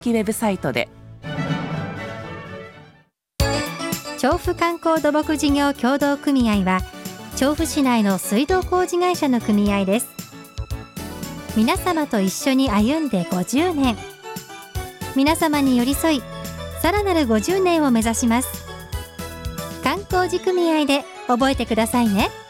ウェブサイトで。 調布観光土木事業協同組合は調布市内の水道工事会社の組合です。皆様と一緒に歩んで50年、皆様に寄り添いさらなる50年を目指します。観光地組合で覚えてくださいね。